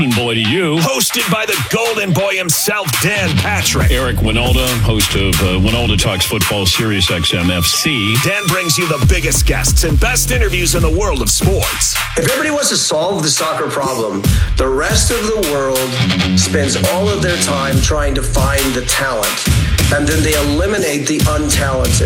Boy to you. Hosted by the golden boy himself, Dan Patrick. Eric Winalda, host of Winalda Talks Football, Sirius XM FC. Dan brings you the biggest guests and best interviews in the world of sports. If everybody wants to solve the soccer problem, the rest of the world spends all of their time trying to find the talent, and then they eliminate the untalented.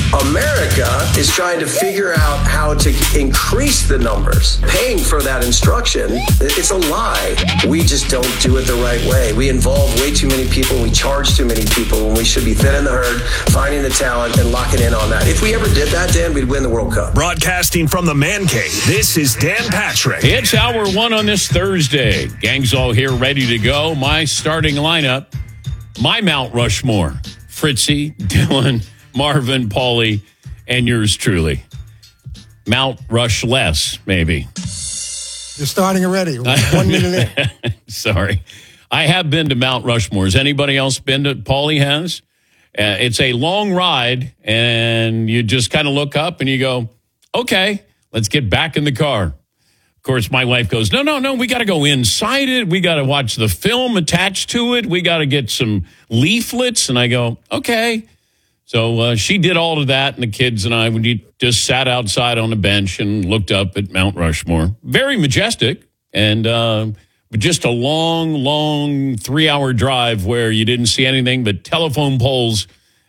America is trying to figure out how to increase the numbers. Paying for that instruction, it's a lie. We just don't do it the right way. We involve way too many people. We charge too many people when we should be thinning the herd, finding the talent, and locking in on that. If we ever did that, Dan, we'd win the World Cup. Broadcasting from the Man Cave, this is Dan Patrick. It's hour one on this Thursday. Gang's all here, ready to go. My starting lineup, my Mount Rushmore. Fritzy, Dylan, Marvin, Paulie, and yours truly. Mount Rushless, maybe. You're starting already. 1 minute in. Sorry. I have been to Mount Rushmore. Has anybody else been to? Paulie has. It's a long ride, and you just kind of look up and you go, okay, let's get back in the car. Of course, my wife goes, no, we got to go inside it. We got to watch the film attached to it. We got to get some leaflets. And I go, okay. So she did all of that, and the kids and I we just sat outside on the bench and looked up at Mount Rushmore. Very majestic, and but just a long 3-hour drive where you didn't see anything but telephone poles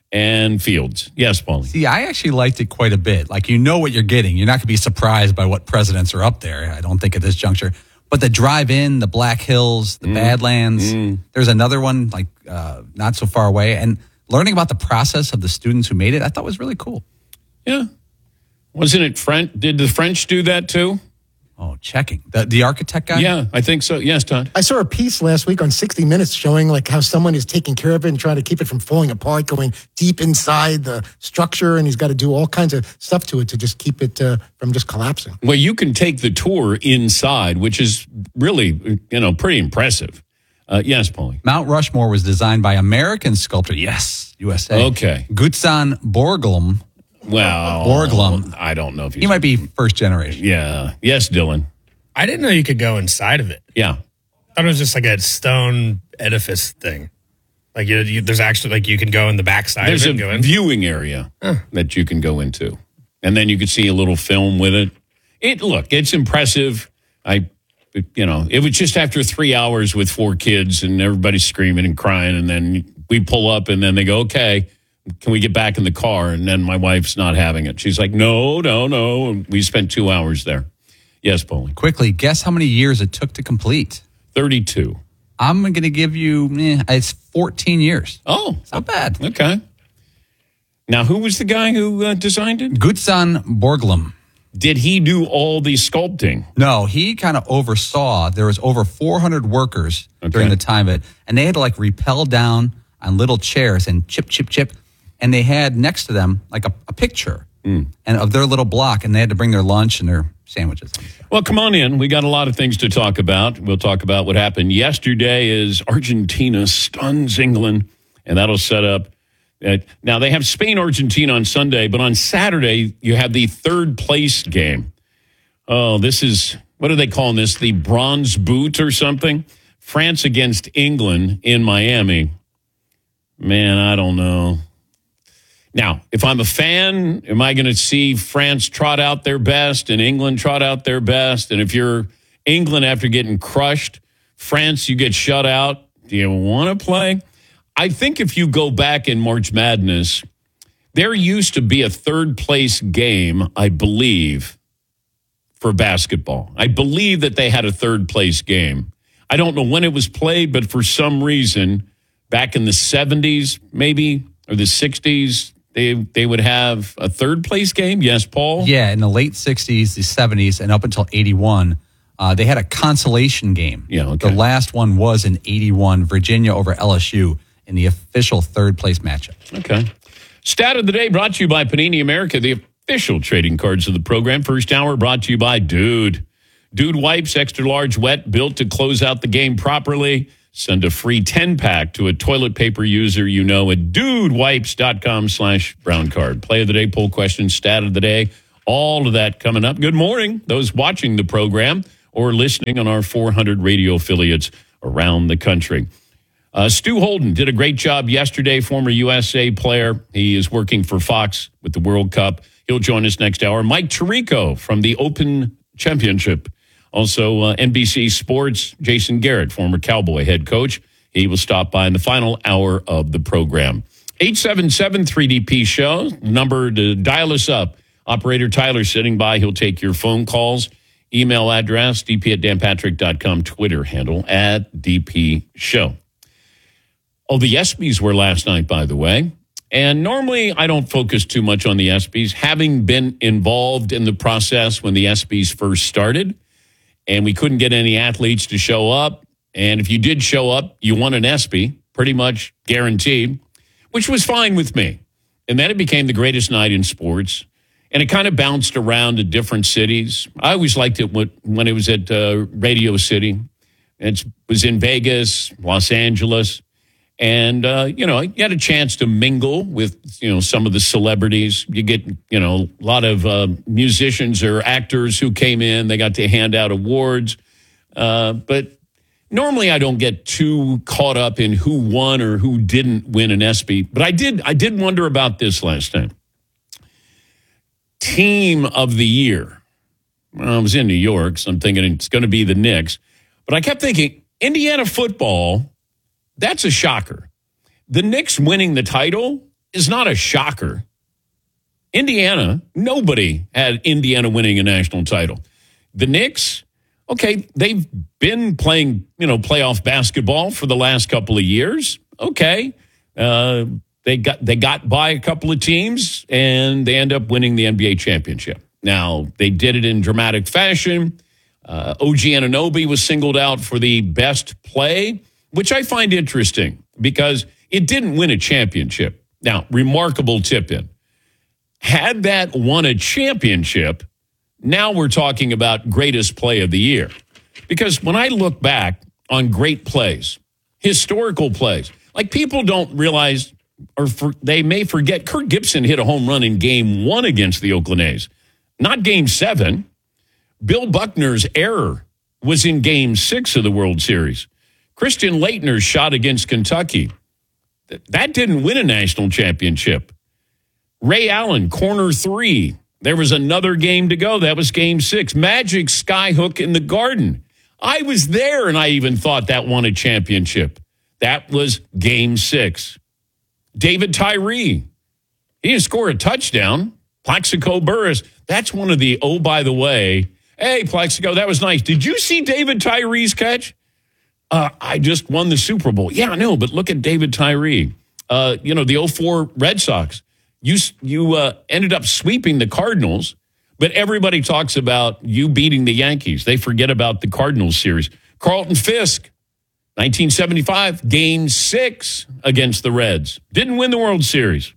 and fields. Yes, Paulie. See, I actually liked it quite a bit. Like, you know what you're getting. You're not going to be surprised by what presidents are up there, I don't think, at this juncture. But the drive-in, the Black Hills, the Badlands, there's another one, like, not so far away. And learning about the process of the students who made it, I thought was really cool. Yeah. Wasn't it French? Did the French do that too? Oh, checking. The architect guy? Yeah, I think so. Yes, Todd. I saw a piece last week on 60 Minutes showing like how someone is taking care of it and trying to keep it from falling apart, going deep inside the structure, and he's got to do all kinds of stuff to it to just keep it from just collapsing. Well, you can take the tour inside, which is really, pretty impressive. Yes, Paulie. Mount Rushmore was designed by American sculptor, yes, USA. Okay. Gutzon Borglum. Well, Borglum. I don't know if he might be first generation. Yeah. Yes, Dylan. I didn't know you could go inside of it. Yeah. I thought it was just like a stone edifice thing. Like there's actually like you can go in the backside. There's of it a viewing area that you can go into, and then you can see a little film with it. It's impressive. It was just after 3 hours with 4 kids and everybody's screaming and crying, and then we pull up, and then they go, okay, can we get back in the car? And then my wife's not having it. She's like, no. And we spent 2 hours there. Yes, Paulie. Quickly, guess how many years it took to complete? 32. I'm going to give you, it's 14 years. Oh. It's not bad. Okay. Now, who was the guy who designed it? Gutzon Borglum. Did he do all the sculpting? No, he kind of oversaw. There was over 400 workers during the time of it, and they had to rappel down on little chairs and chip. And they had next to them like a picture and of their little block, and they had to bring their lunch and their sandwiches. Well, come on in. We got a lot of things to talk about. We'll talk about what happened yesterday as Argentina stuns England, and that'll set up. Now, they have Spain-Argentina on Sunday, but on Saturday, you have the third place game. Oh, this is, what are they calling this? The bronze boot or something? France against England in Miami. Man, I don't know. Now, if I'm a fan, am I going to see France trot out their best and England trot out their best? And if you're England after getting crushed, France, you get shut out, do you want to play? I think if you go back in March Madness, there used to be a third place game, I believe, for basketball. I believe that they had a third place game. I don't know when it was played, but for some reason, back in the 70s, maybe, or the 60s, they would have a third place game. Yes, Paul? Yeah, in the late 60s, the 70s, and up until 81, they had a consolation game. Yeah, okay. The last one was in 81, Virginia over LSU in the official third place matchup. Okay. Stat of the day brought to you by Panini America, the official trading cards of the program. First hour brought to you by Dude. Dude wipes, extra large, wet, built to close out the game properly. Send a free 10-pack to a toilet paper user you know at dudewipes.com/brown card. Play of the day, poll question, stat of the day, all of that coming up. Good morning, those watching the program. or listening on our 400 radio affiliates around the country. Stu Holden did a great job yesterday, former USA player. He is working for Fox with the World Cup. He'll join us next hour. Mike Tirico from the Open Championship. Also, NBC Sports, Jason Garrett, former Cowboy head coach. He will stop by in the final hour of the program. 877-3DP Show, number to dial us up. Operator Tyler sitting by. He'll take your phone calls. Email address, dp@danpatrick.com. Twitter handle, @DP Show. Oh, the ESPYs were last night, by the way. And normally I don't focus too much on the ESPYs, having been involved in the process when the ESPYs first started. And we couldn't get any athletes to show up. And if you did show up, you won an ESPY, pretty much guaranteed, which was fine with me. And then it became the greatest night in sports. And it kind of bounced around to different cities. I always liked it when it was at Radio City. It was in Vegas, Los Angeles. And, you had a chance to mingle with, some of the celebrities. You get, a lot of musicians or actors who came in. They got to hand out awards. But normally I don't get too caught up in who won or who didn't win an ESPY. But I did wonder about this last time. Team of the year. Well, I was in New York, so I'm thinking it's going to be the Knicks. But I kept thinking, Indiana football, that's a shocker. The Knicks winning the title is not a shocker. Indiana, nobody had Indiana winning a national title. The Knicks, okay, they've been playing, playoff basketball for the last couple of years. Okay. They got by a couple of teams, and they end up winning the NBA championship. Now, they did it in dramatic fashion. OG Anunoby was singled out for the best play, which I find interesting because it didn't win a championship. Now, remarkable tip-in. Had that won a championship, now we're talking about greatest play of the year. Because when I look back on great plays, historical plays, like people don't realize or they may forget, Kirk Gibson hit a home run in Game 1 against the Oakland A's, not Game 7. Bill Buckner's error was in Game 6 of the World Series. Christian Laettner's shot against Kentucky, that didn't win a national championship. Ray Allen, corner 3. There was another game to go. That was Game 6. Magic skyhook in the Garden. I was there, and I even thought that won a championship. That was Game 6. David Tyree, he didn't score a touchdown. Plaxico Burress, that's one of the, oh, by the way, hey, Plaxico, that was nice. Did you see David Tyree's catch? I just won the Super Bowl. Yeah, I know, but look at David Tyree. The 04 Red Sox. You ended up sweeping the Cardinals, but everybody talks about you beating the Yankees. They forget about the Cardinals series. Carlton Fisk, 1975, Game 6 against the Reds. Didn't win the World Series.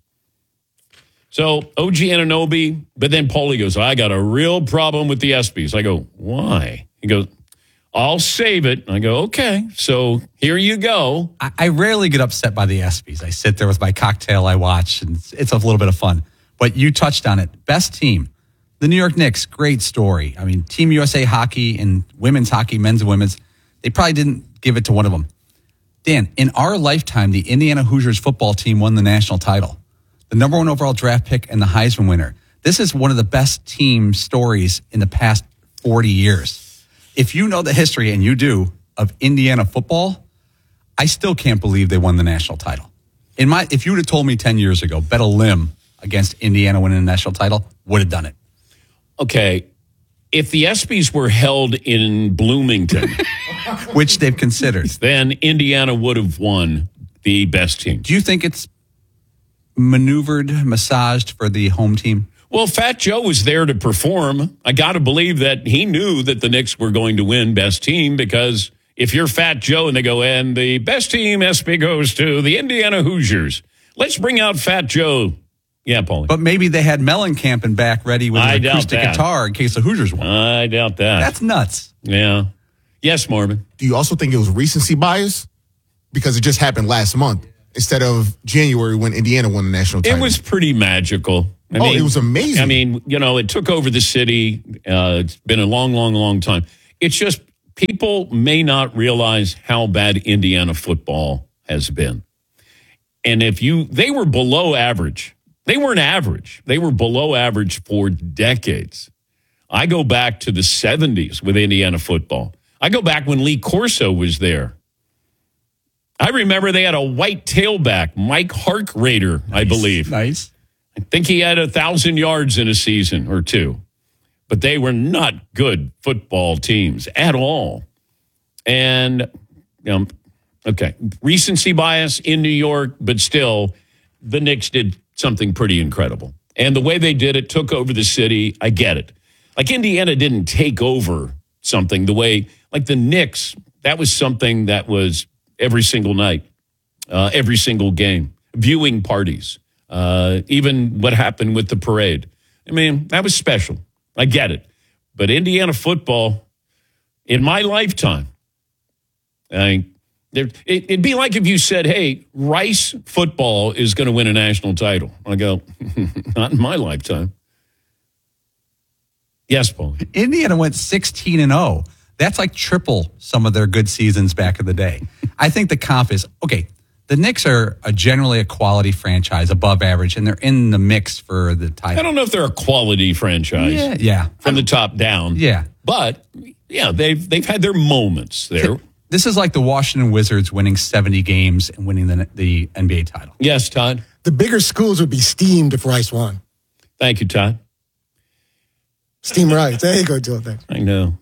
So OG Anunoby, but then Paulie goes, I got a real problem with the ESPYs. I go, why? He goes, I'll save it. I go, okay, so here you go. I rarely get upset by the ESPYs. I sit there with my cocktail, I watch, and it's a little bit of fun. But you touched on it. Best team, the New York Knicks, great story. I mean, Team USA hockey and women's hockey, men's and women's, they probably didn't give it to one of them. Dan, in our lifetime, the Indiana Hoosiers football team won the national title. The number 1 overall draft pick and the Heisman winner. This is one of the best team stories in the past 40 years. If you know the history, and you do, of Indiana football, I still can't believe they won the national title. If you would have told me 10 years ago, bet a limb against Indiana winning the national title, would have done it. Okay, if the ESPYs were held in Bloomington, which they've considered, then Indiana would have won the best team. Do you think it's maneuvered, massaged for the home team? Well, Fat Joe was there to perform. I got to believe that he knew that the Knicks were going to win best team, because if you're Fat Joe and they go, and the best team ESPY goes to the Indiana Hoosiers, let's bring out Fat Joe. Yeah, Paulie. But maybe they had Mellencamp in back ready with an acoustic guitar in case the Hoosiers won. I doubt that. That's nuts. Yeah. Yes, Marvin. Do you also think it was recency bias? Because it just happened last month instead of January when Indiana won the national title. It was pretty magical. I mean, it was amazing. I mean, it took over the city. It's been a long, long, long time. It's just people may not realize how bad Indiana football has been. And they were below average. They weren't average. They were below average for decades. I go back to the 70s with Indiana football. I go back when Lee Corso was there. I remember they had a white tailback, Mike Harkrader, I believe. Nice. I think he had 1,000 yards in a season or two. But they were not good football teams at all. And, okay, recency bias in New York, but still, the Knicks did something pretty incredible. And the way they did it, took over the city, I get it. Like Indiana didn't take over something the way, like the Knicks, that was something that was every single night, every single game, viewing parties, even what happened with the parade. I mean, that was special. I get it. But Indiana football, in my lifetime, it'd be like if you said, hey, Rice football is going to win a national title. I go, not in my lifetime. Yes, Paul. Indiana went 16-0. That's like triple some of their good seasons back in the day. I think the comp is, okay, the Knicks are generally a quality franchise, above average, and they're in the mix for the title. I don't know if they're a quality franchise. Yeah. From the top down. Yeah. But, yeah, they've had their moments there. This is like the Washington Wizards winning 70 games and winning the NBA title. Yes, Todd. The bigger schools would be steamed if Rice won. Thank you, Todd. Steam Rice. There you go, Joe. Thanks. I know.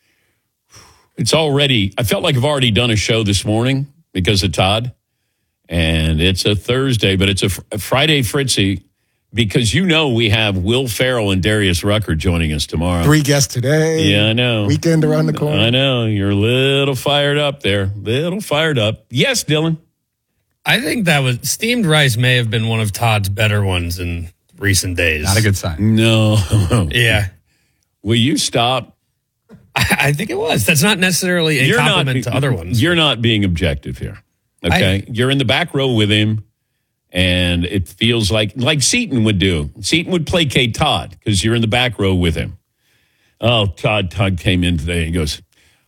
I felt like I've already done a show this morning because of Todd. And it's a Thursday, but it's a Friday Fritzy because we have Will Ferrell and Darius Rucker joining us tomorrow. 3 guests today. Yeah, I know. Weekend around the corner. I know. You're a little fired up there. Little fired up. Yes, Dylan. I think that was steamed rice may have been one of Todd's better ones in recent days. Not a good sign. No. Yeah. Will you stop? I think it was. That's not necessarily a compliment to other ones. You're not being objective here. Okay? You're in the back row with him, and it feels like Seton would do. Seton would placate Todd because you're in the back row with him. Oh, Todd came in today and he goes,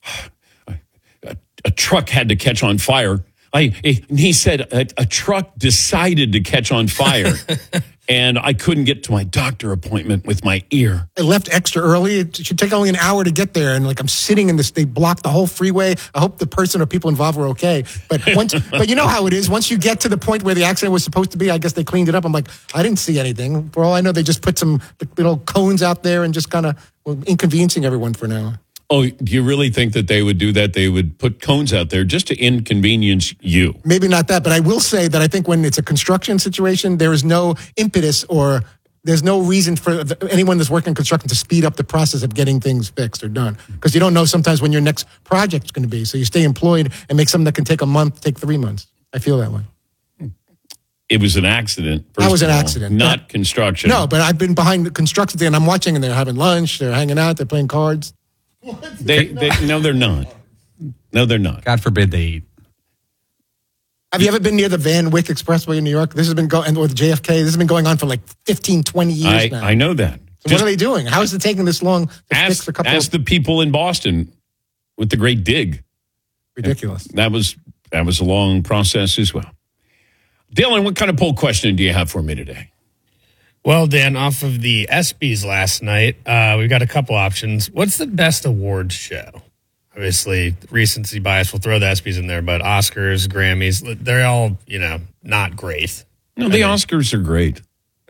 a truck had to catch on fire. He said a truck decided to catch on fire, and I couldn't get to my doctor appointment with my ear. I left extra early. It should take only an hour to get there, and I'm sitting in this. They blocked the whole freeway. I hope the person or people involved were okay. But you know how it is. Once you get to the point where the accident was supposed to be, I guess they cleaned it up. I'm like, I didn't see anything. For all I know, they just put some little cones out there and just kind of inconveniencing everyone for an hour. Oh, do you really think that they would do that? They would put cones out there just to inconvenience you? Maybe not that, but I will say that I think when it's a construction situation, there is no impetus or there's no reason for anyone that's working in construction to speed up the process of getting things fixed or done. Because you don't know sometimes when your next project's going to be. So you stay employed and make something that can take a month, take 3 months. I feel that way. It was an accident. That was an accident. Not construction. No, but I've been behind the construction thing and I'm watching and they're having lunch, they're hanging out, they're playing cards. No, they're not. No, they're not. God forbid they eat. Have you ever been near the Van Wyck Expressway in New York? This has been going, or the JFK. This has been going on for like 15, 20 years now. I know that. So what are they doing? How is it taking this long to fix a couple ask the people in Boston with the Great Dig. Ridiculous. That was a long process as well. Dylan, what kind of poll question do you have for me today? Well, Dan, off of the ESPYs last night, we've got a couple options. What's the best awards show? Obviously, recency bias will throw the ESPYs in there, but Oscars, Grammys, they're all, not great. No, the Oscars are great.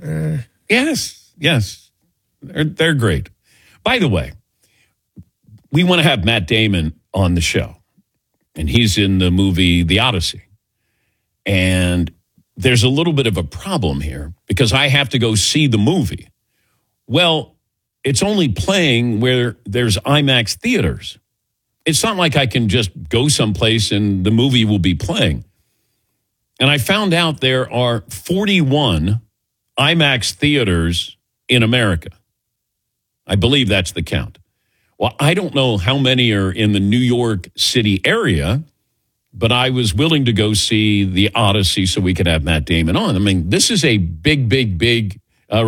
Yes. They're great. By the way, we want to have Matt Damon on the show, and he's in the movie The Odyssey. And there's a little bit of a problem here because I have to go see the movie. Well, it's only playing where there's IMAX theaters. It's not like I can just go someplace and the movie will be playing. And I found out there are 41 IMAX theaters in America. I believe that's the count. Well, I don't know how many are in the New York City area, but I was willing to go see The Odyssey so we could have Matt Damon on. I mean, this is a big,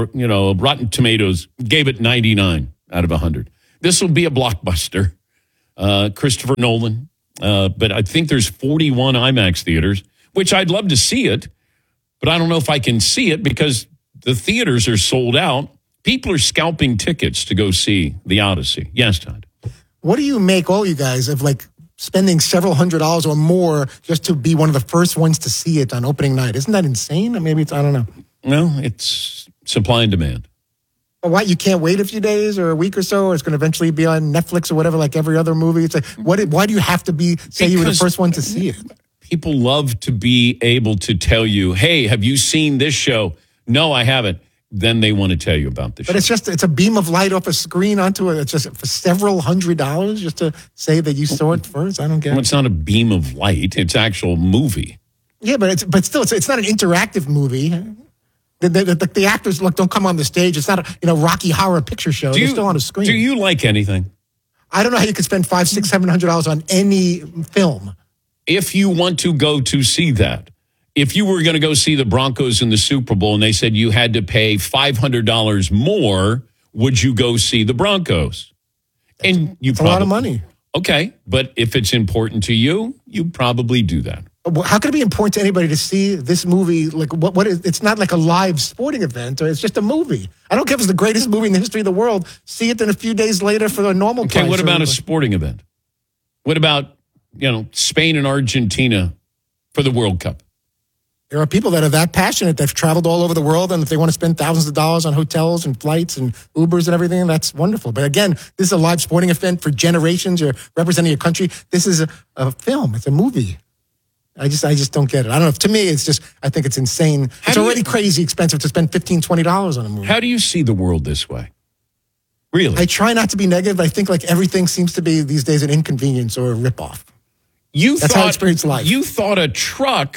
Rotten Tomatoes gave it 99 out of 100. This will be a blockbuster. Christopher Nolan. But I think there's 41 IMAX theaters, which I'd love to see it, but I don't know if I can see it because the theaters are sold out. People are scalping tickets to go see The Odyssey. Yes, Todd. What do you make, all you guys, of like spending several $100s or more just to be one of the first ones to see it on opening night? Isn't that insane? Or maybe it's, I don't know. No, it's supply and demand. But why, you can't wait a few days or a week or so, or it's going to eventually be on Netflix or whatever, like every other movie? It's like, why do you have to say you were the first one to see it? People love to be able to tell you, hey, have you seen this show? No, I haven't. Then they want to tell you about the show. But it's a beam of light off a screen onto it. It's just for several $100s just to say that you saw it first. I don't get it. Well, it's not a beam of light. It's actual movie. Yeah, but still, it's not an interactive movie. The actors don't come on the stage. It's not a Rocky Horror Picture Show. They're still on a screen. Do you like anything? I don't know how you could spend $500, $600, $700 on any film. If you want to go to see that, if you were going to go see the Broncos in the Super Bowl and they said you had to pay $500 more, would you go see the Broncos? And It's a lot of money. Okay, but if it's important to you, you probably do that. How can it be important to anybody to see this movie? Like, what is? It's not like a live sporting event, or it's just a movie. I don't care if it's the greatest movie in the history of the world. See it then a few days later for the normal price. Okay, what about a sporting event? What about, Spain and Argentina for the World Cup? There are people that are that passionate. They've traveled all over the world, and if they want to spend thousands of dollars on hotels and flights and Ubers and everything, that's wonderful. But again, this is a live sporting event for generations. You're representing your country. This is a film. It's a movie. I just don't get it. I don't know. To me, it's just, I think it's insane. It's already crazy expensive to spend $15, $20 on a movie. How do you see the world this way? Really? I try not to be negative. I think like everything seems to be these days an inconvenience or a ripoff. That's how I experience life. You thought a truck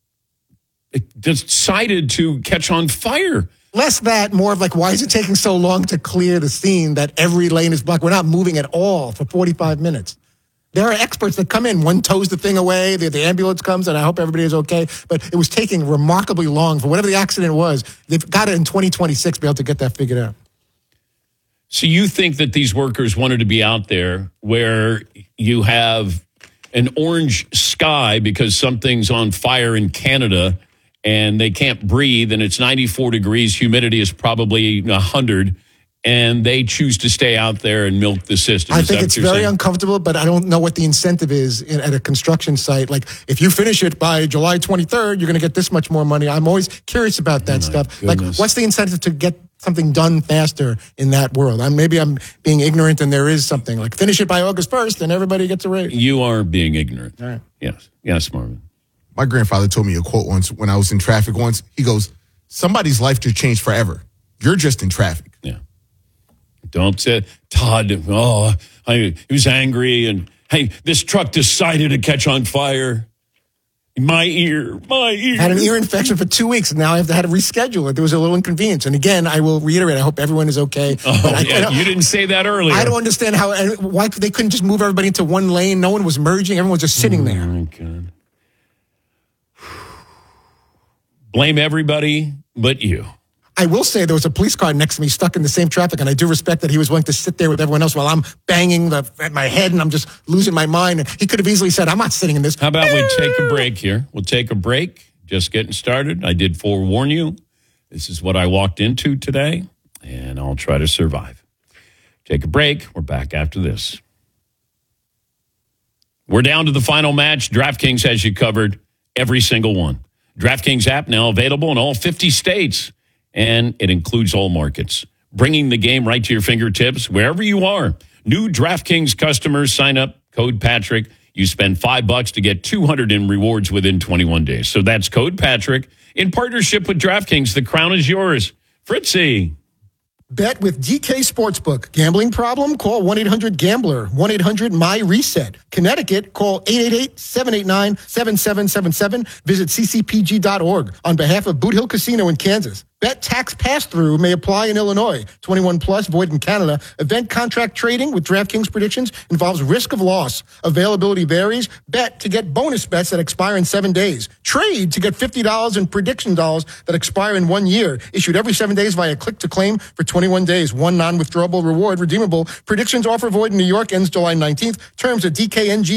decided to catch on fire. Less that, more of like, why is it taking so long to clear the scene that every lane is blocked? We're not moving at all for 45 minutes. There are experts that come in. One tows the thing away. The ambulance comes, and I hope everybody is okay. But it was taking remarkably long for whatever the accident was. They've got it in 2026 to be able to get that figured out. So you think that these workers wanted to be out there where you have an orange sky because something's on fire in Canada and they can't breathe and it's 94 degrees, humidity is probably 100, and they choose to stay out there and milk the system. I think it's very uncomfortable, but I don't know what the incentive is at a construction site. Like, if you finish it by July 23rd, you're going to get this much more money. I'm always curious about that stuff. Goodness. Like, what's the incentive to get something done faster in that world? Maybe I'm being ignorant and there is something. Like, finish it by August 1st and everybody gets a raise. You are being ignorant. All right. Yes. Yes, Marvin. My grandfather told me a quote once when I was in traffic once. He goes, somebody's life just changed forever. You're just in traffic. Yeah. Don't say, Todd, he was angry and, hey, this truck decided to catch on fire. My ear. Had an ear infection for 2 weeks, and now I had to reschedule it. There was a little inconvenience. And again, I will reiterate, I hope everyone is okay. You didn't say that earlier. I don't understand why they couldn't just move everybody into one lane. No one was merging. Everyone was just sitting there. Oh, my God. Blame everybody but you. I will say there was a police car next to me stuck in the same traffic, and I do respect that he was willing to sit there with everyone else while I'm banging at my head and I'm just losing my mind. And he could have easily said, I'm not sitting in this. How about we take a break here? We'll take a break. Just getting started. I did forewarn you. This is what I walked into today, and I'll try to survive. Take a break. We're back after this. We're down to the final match. DraftKings has you covered, every single one. DraftKings app now available in all 50 states. And it includes all markets, bringing the game right to your fingertips wherever you are. New DraftKings customers sign up, code Patrick. You spend $5 to get $200 in rewards within 21 days. So that's code Patrick in partnership with DraftKings. The crown is yours. Fritzy. Bet with DK Sportsbook. Gambling problem? Call 1-800-GAMBLER. 1-800-MY-RESET. Connecticut, call 888-789-7777. Visit ccpg.org. On behalf of Boot Hill Casino in Kansas. Bet tax pass-through may apply in Illinois. 21 plus, void in Canada. Event contract trading with DraftKings predictions involves risk of loss. Availability varies. Bet to get bonus bets that expire in 7 days. Trade to get $50 in prediction dollars that expire in 1 year. Issued every 7 days via click to claim for 21 days. One non-withdrawable reward redeemable. Predictions offer void in New York ends July 19th. Terms at DKNG.